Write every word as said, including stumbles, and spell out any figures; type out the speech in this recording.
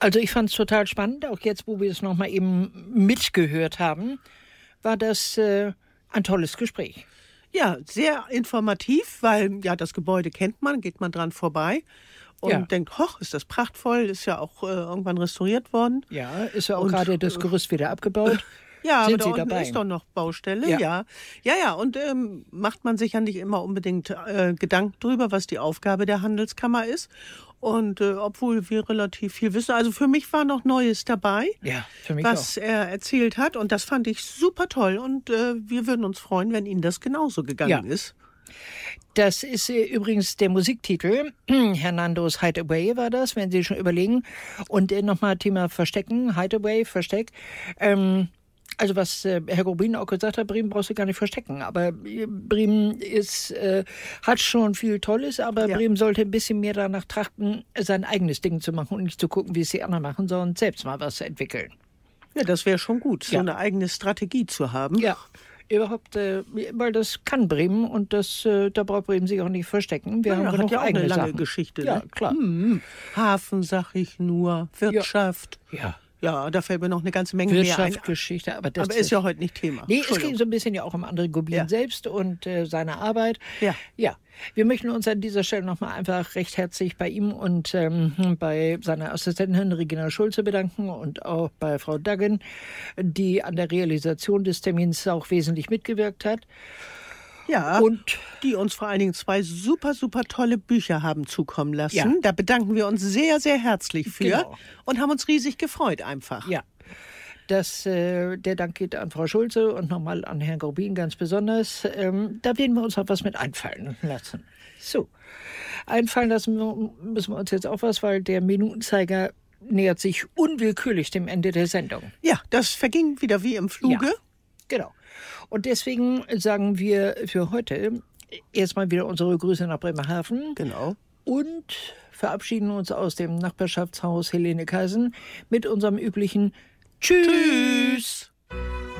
Also ich fand es total spannend, auch jetzt, wo wir es nochmal eben mitgehört haben, war das äh, ein tolles Gespräch. Ja, sehr informativ, weil ja das Gebäude kennt man, geht man dran vorbei und Ja. denkt, hoch, ist das prachtvoll, ist ja auch äh, irgendwann restauriert worden. Ja, ist ja auch Und, gerade das Gerüst wieder abgebaut. Ja, Sind aber da Sie unten dabei? ist doch noch Baustelle, Ja. ja. Ja, ja, und ähm, macht man sich ja nicht immer unbedingt äh, Gedanken drüber, was die Aufgabe der Handelskammer ist. Und äh, obwohl wir relativ viel wissen, also für mich war noch Neues dabei, Ja, für mich was auch. er erzählt hat. Und das fand ich super toll. Und äh, wir würden uns freuen, wenn Ihnen das genauso gegangen Ja. ist. Das ist äh, übrigens der Musiktitel. Hernandos Hideaway war das, wenn Sie schon überlegen. Und äh, nochmal Thema Verstecken, Hideaway, Versteck. Ähm, also was äh, Herr Grobin auch gesagt hat, Bremen brauchst du gar nicht verstecken. Aber äh, Bremen ist, äh, hat schon viel Tolles, aber Ja. Bremen sollte ein bisschen mehr danach trachten, sein eigenes Ding zu machen und nicht zu gucken, wie es die anderen machen, sondern selbst mal was entwickeln. Ja, das wäre schon gut, so Ja. eine eigene Strategie zu haben. Ja, überhaupt, äh, weil das kann Bremen und das, äh, da braucht Bremen sich auch nicht verstecken. Wir Ja, haben hat genug ja auch eigene eine lange Sachen. Geschichte. Ja, Ne? klar. Hm, Hafen, sag ich nur, Wirtschaft. Ja, Ja, da fällt mir noch eine ganze Menge mehr ein. Wirtschaftsgeschichte, aber das Aber ist ja heute nicht Thema. Nee, es ging Entschuldigung. so ein bisschen ja auch um André Gubin Ja. selbst und äh, seine Arbeit. Ja. Ja, wir möchten uns an dieser Stelle nochmal einfach recht herzlich bei ihm und ähm, bei seiner Assistentin Regina Schulze bedanken und auch bei Frau Duggan, die an der Realisation des Termins auch wesentlich mitgewirkt hat. Ja, Und die uns vor allen Dingen zwei super, super tolle Bücher haben zukommen lassen. Ja. Da bedanken wir uns sehr, sehr herzlich für Genau. und haben uns riesig gefreut einfach. ja, das, äh, der Dank geht an Frau Schulze und nochmal an Herrn Grobin ganz besonders. Ähm, da werden wir uns noch was mit einfallen lassen. So, einfallen lassen wir- müssen wir uns jetzt auch was, weil der Minutenzeiger nähert sich unwillkürlich dem Ende der Sendung. Ja, das verging wieder wie im Fluge. Ja. Genau. Und deswegen sagen wir für heute erstmal wieder unsere Grüße nach Bremerhaven. Genau. Und verabschieden uns aus dem Nachbarschaftshaus Helene Kaisen mit unserem üblichen Tschüss. Tschüss.